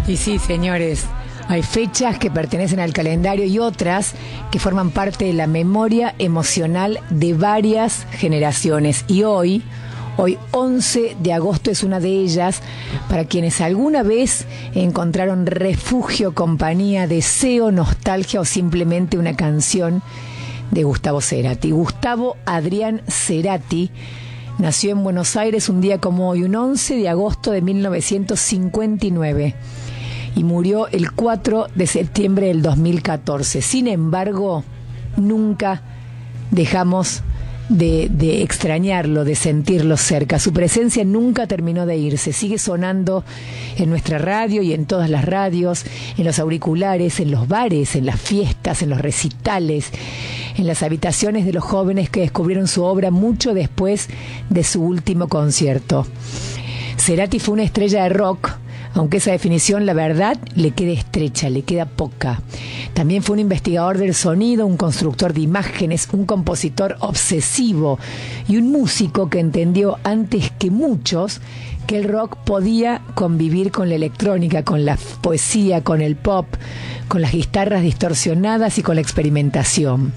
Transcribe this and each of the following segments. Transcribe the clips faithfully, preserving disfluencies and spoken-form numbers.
Y sí, señores, hay fechas que pertenecen al calendario y otras que forman parte de la memoria emocional de varias generaciones. Y hoy, hoy once de agosto es una de ellas, para quienes alguna vez encontraron refugio, compañía, deseo, nostalgia o simplemente una canción de Gustavo Cerati. Gustavo Adrián Cerati nació en Buenos Aires un día como hoy, un once de agosto de mil novecientos cincuenta y nueve, y murió el cuatro de septiembre del dos mil catorce. Sin embargo, nunca dejamos de, de extrañarlo, de sentirlo cerca. Su presencia nunca terminó de irse, sigue sonando en nuestra radio y en todas las radios, en los auriculares, en los bares, en las fiestas, en los recitales, en las habitaciones de los jóvenes que descubrieron su obra mucho después de su último concierto. Cerati fue una estrella de rock, aunque esa definición, la verdad, le queda estrecha, le queda poca. También fue un investigador del sonido, un constructor de imágenes, un compositor obsesivo y un músico que entendió antes que muchos que el rock podía convivir con la electrónica, con la poesía, con el pop, con las guitarras distorsionadas y con la experimentación.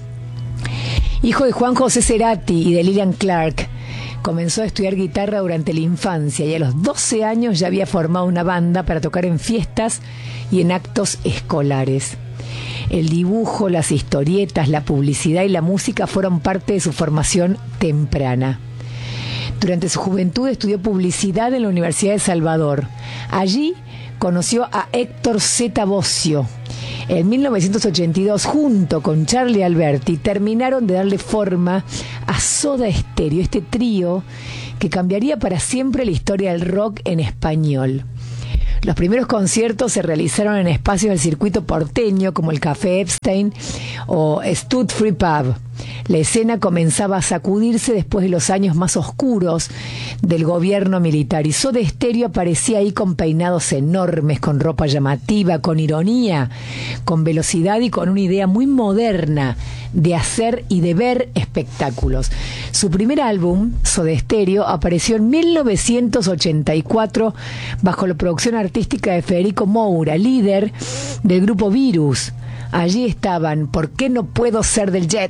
Hijo de Juan José Cerati y de Lillian Clark, comenzó a estudiar guitarra durante la infancia y a los doce años ya había formado una banda para tocar en fiestas y en actos escolares. El dibujo, las historietas, la publicidad y la música fueron parte de su formación temprana. Durante su juventud estudió publicidad en la Universidad de Salvador. Allí conoció a Héctor Zeta Bosio. En mil novecientos ochenta y dos, junto con Charlie Alberti, terminaron de darle forma a Soda Stereo, este trío que cambiaría para siempre la historia del rock en español. Los primeros conciertos se realizaron en espacios del circuito porteño como el Café Epstein o Stud Free Pub. La escena comenzaba a sacudirse después de los años más oscuros del gobierno militar y Soda Stereo aparecía ahí con peinados enormes, con ropa llamativa, con ironía, con velocidad y con una idea muy moderna de hacer y de ver espectáculos. Su primer álbum, Soda Stereo, apareció en mil novecientos ochenta y cuatro bajo la producción artística de Federico Moura, líder del grupo Virus. Allí estaban ¿Por qué no puedo ser del Jet?,